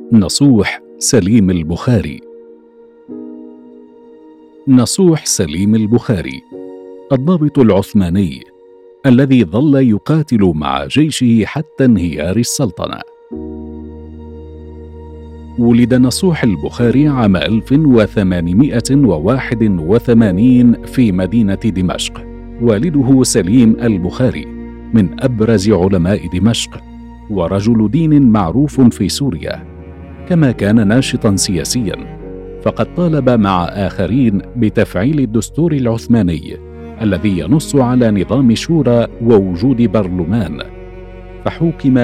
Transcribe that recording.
نصوح سليم البخاري. نصوح سليم البخاري الضابط العثماني الذي ظل يقاتل مع جيشه حتى انهيار السلطنة. ولد نصوح البخاري عام 1881 في مدينة دمشق. والده سليم البخاري من أبرز علماء دمشق ورجل دين معروف في سوريا، كما كان ناشطا سياسيا، فقد طالب مع آخرين بتفعيل الدستور العثماني الذي ينص على نظام شورى ووجود برلمان، فحوكم